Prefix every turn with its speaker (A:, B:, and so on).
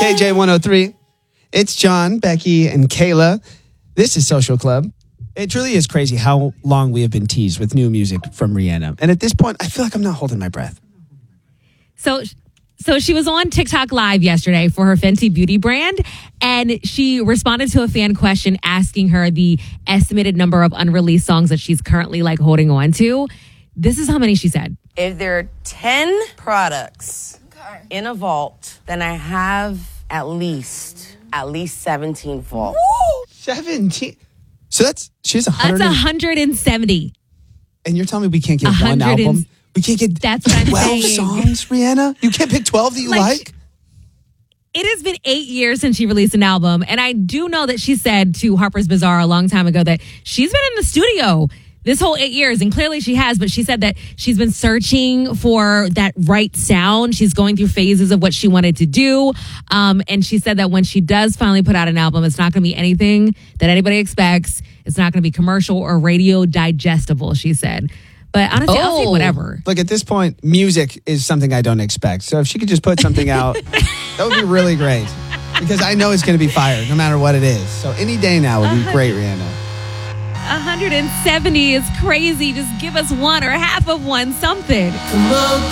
A: KJ103. It's John, Becky, and Kayla. This is Social Club. It truly is crazy how long we have been teased with new music from Rihanna. And at this point, I feel like I'm not holding my breath.
B: So she was on TikTok Live yesterday for her Fenty Beauty brand, and she responded to a fan question asking her the estimated number of unreleased songs that she's currently holding on to. This is how many she said.
C: If there are 10 products in a vault, then I have at least 17 vaults.
A: 17? So she has 100.
B: That's 170.
A: And you're telling me we can't get one album? We can't get
B: that's what
A: 12
B: I'm saying.
A: songs, Rihanna? You can't pick 12 that you like?
B: It has been 8 years since she released an album. And I do know that she said to Harper's Bazaar a long time ago that she's been in the studio this whole 8 years. And clearly she has. But she said that she's been searching for that right sound. She's going through phases of what she wanted to do. And she said that when she does finally put out an album, it's not going to be anything that anybody expects. It's not going to be commercial or radio digestible, she said. But honestly, I'll take whatever.
A: Look, at this point, music is something I don't expect. So if she could just put something out, that would be really great. Because I know it's going to be fire, no matter what it is. So any day now would be great, Rihanna.
B: 170 is crazy. Just give us one or half of one, something.
D: Come on,